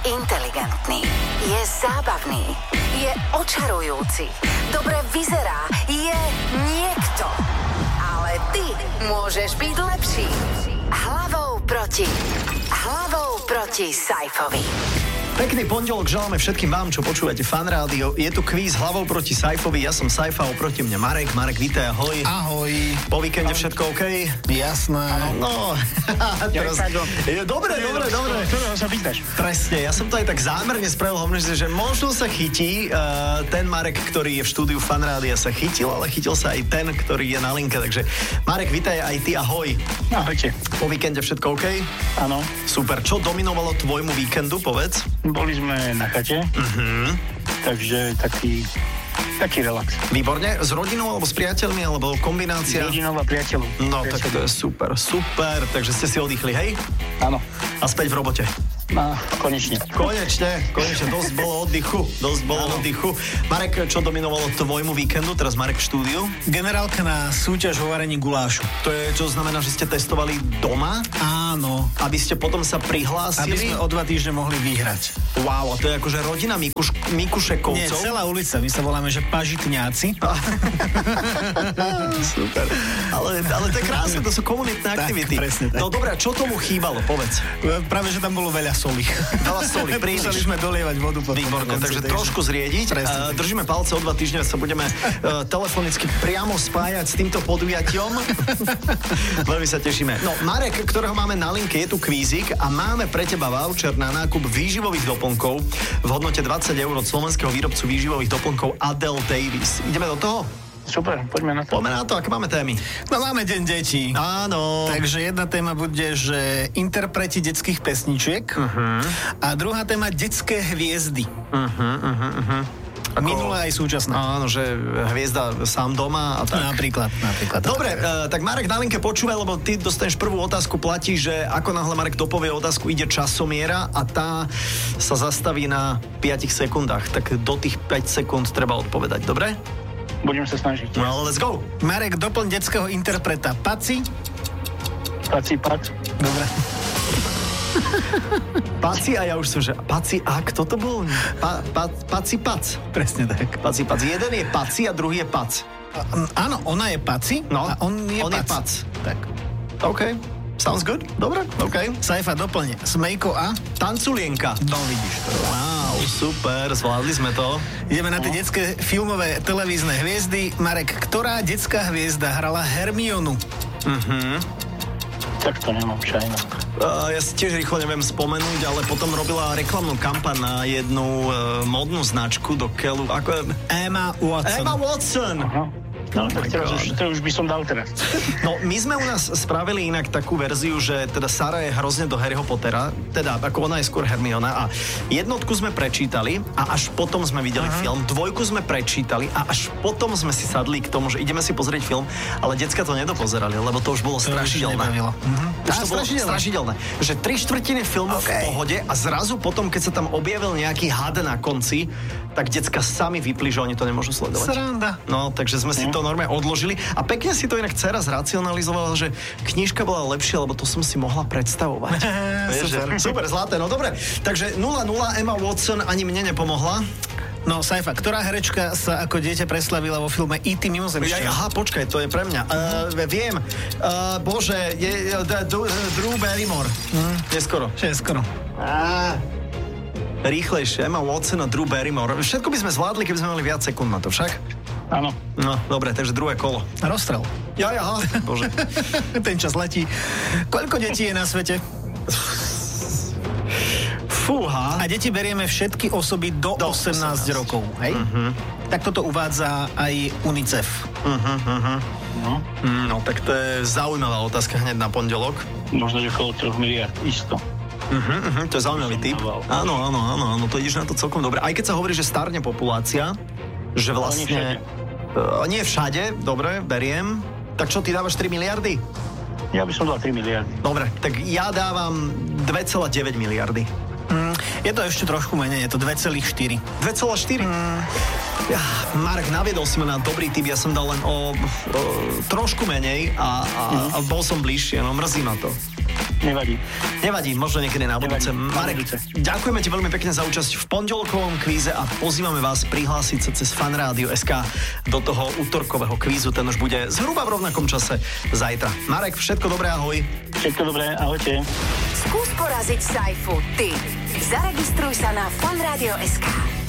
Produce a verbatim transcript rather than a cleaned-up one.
inteligentný, je zábavný, je očarujúci, dobre vyzerá, je niekto. Ale ty môžeš byť lepší. Hlavou proti. Hlavou proti Saifovi. Pekný pondelok želáme všetkým vám, čo počúvate Fan Rádio. Je tu kvíz Hlavou proti Saifovi. Ja som Saifa, oproti mne Marek. Marek, vítaj, ahoj. Ahoj. Po víkende všetko OK? Jasné. No, teraz... Dobre, dobre, dobre. Ktorého sa pýtaš? Presne, ja som to aj tak zámerne spravil, hovorím, že možno sa chytí uh, ten Marek, ktorý je v štúdiu Fan Rádia, sa chytil, ale chytil sa aj ten, ktorý je na linke. Takže Marek, vítaj aj ty, ahoj. Ahojte. Po víkende všetko OK? Áno. Super. Čo dominovalo tvojmu víkendu, povedz? Boli sme na chate, Uh-huh. takže taký, taký relax. Výborne. S rodinou alebo s priateľmi, alebo kombinácia? Rodinou a priateľom. No, tak to je super, super. Takže ste si oddychli, hej? Áno. A späť v robote. No, konečne. Konečne, konečne, dosť bolo oddychu, dosť bolo Áno. oddychu. Marek, čo dominovalo tvojmu víkendu? Teraz Marek v štúdiu. Generálka na súťaž vo varení gulášu. To je, čo znamená, že ste testovali doma, Áno. aby ste potom sa Aby prihlásili? sme o dva týždne mohli vyhrať. Wow, a to je akože rodina Mikuš, Nie, Mikušekovcov. celá ulica. My sa voláme, že Pažitňáci. Super. Ale, ale to je krásne, to sú komunitné Tak, aktivity. presne tak. No dobré, a čo tomu chýbalo, povedz. Práve, že tam bolo veľa soli. Veľa soli, príliš. Museli sme dolievať vodu. potom Výborne, na konci, takže trošku zriediť. Presne Uh, tak. držíme palce, o dva týždne sa budeme uh, telefonicky priamo spájať s týmto podujatiom. Veľmi sa tešíme. No, Marek, ktorého máme na linke, je tu kvízik a máme pre teba voucher na nákup výživových doplnkov v hodnote dvadsať eur od slovenského výrobcu výživových doplnkov Adel Davis. Ideme do toho? Super, poďme na to. Poďme na to, aké máme témy. No máme deň detí. Áno. Takže jedna téma bude, že interpreti detských pesničiek uh-huh. a druhá téma detské hviezdy. Uh-huh, uh-huh, uh-huh. Ako... Minulá aj súčasná. Áno, že hviezda sám doma a tak. Napríklad, napríklad. Dobre, uh, tak Marek na linke počúvaj, lebo ty dostaneš prvú otázku, platí, že ako náhle Marek dopovie otázku, ide časomiera a tá sa zastaví na päť sekundách. Tak do tých päť sekúnd treba odpovedať, dobre? Budem sa snažiť. Well, let's go. Marek, doplň detského interpreta. Paci? Paci, pac. Dobre. Paci a ja už som, že Paci a kto to bol? Pa, pa, paci Pac. Presne tak. Paci Pac. Jeden je Paci a druhý je Pac. A, áno, ona je Paci No, a on je on je Pac. Pac. Tak. OK. Sounds good. Dobre, OK. Saifa, doplň. Smejko a? Tanculienka. No vidíš to. Wow, super, zvládli sme to. Ideme na tie detské filmové televízne hviezdy. Marek, ktorá detská hviezda hrala Hermionu? Mhm. Tak to nemám šajno. Uh, ja si tiež rýchlo neviem spomenúť, ale potom robila reklamnú kampaň na jednu uh, modnú značku do keľu. Ako... Emma Watson. Emma Watson! Aha. No, Oh tak teraz už, to už by som dal teraz. No, my sme u nás spravili inak takú verziu, že teda Sara je hrozne do Harryho Pottera, teda ako ona je skôr Hermiona a jednotku sme prečítali a až potom sme videli Aha. film, dvojku sme prečítali a až potom sme si sadli k tomu, že ideme si pozrieť film, ale decka to nedopozerali, lebo to už bolo To už strašidelné. nebavilo. Mhm. Už to bolo strašidelné. Že tri štvrtiny filmu okay. v pohode a zrazu potom, keď sa tam objavil nejaký had na konci, tak decka sami vypli, že oni to nemôžu sledovať. Sranda. No, takže sme si to normálne odložili a pekne si to inak dcera zracionalizovala, že knižka bola lepšia, lebo to som si mohla predstavovať. Vieš, Super. že- Super, zlaté, no dobre. Takže nula nula, Emma Watson ani mne nepomohla. No, Saifa, ktorá herečka sa ako dieťa preslavila vo filme í té mimozemšťan? Ja, aha, počkaj, to je pre mňa. Uh, viem, uh, bože, je, uh, Drew, Drew Barrymore. Hm. Neskoro. Skoro. Á, rýchlejšie, Emma Watson a Drew Barrymore. Všetko by sme zvládli, keby sme mali viac sekúnd na to, však? Áno. No, dobre, takže druhé kolo. Rozstrel. Ja, ja, bože. Ten čas letí. Koľko detí je na svete? Fúha. A deti berieme všetky osoby do, Do osemnásť osemnásť. rokov, hej? Uh-huh. Tak toto uvádza aj UNICEF. Uh-huh, uh-huh. No. No, tak to je zaujímavá otázka hneď na pondelok. Možno, že okolo troch miliárd, isto. Uh-huh, uh-huh, to je zaujímavý tip. Áno, áno, áno, áno, to ideš na to celkom dobre. Aj keď sa hovorí, že starne populácia, že vlastne... Uh, nie všade, dobre, beriem. Tak čo, ty dávaš tri miliardy? Ja by som dal tri miliardy. Dobre, tak ja dávam dva celé deväť miliardy. Mm, je to ešte trošku menej, je to dva celé štyri. dva celé štyri? Mm. Ja, Marek, naviedol si ma na dobrý tip, ja som dal len o, o trošku menej a, a, a bol som bližšie, no mrzí ma to. Nevadí. Nevadí, možno niekedy na budúce. Nevadí, na Marek, budúce. ďakujeme ti veľmi pekne za účasť v pondelkovom kvíze a pozývame vás prihlásiť sa cez fanradio bodka es ká do toho útorkového kvízu. Ten už bude zhruba v rovnakom čase zajtra. Marek, všetko dobré, ahoj. Všetko dobré, ahojte. Skús poraziť Saifu ty. Zaregistruj sa na fanradio bodka es ká.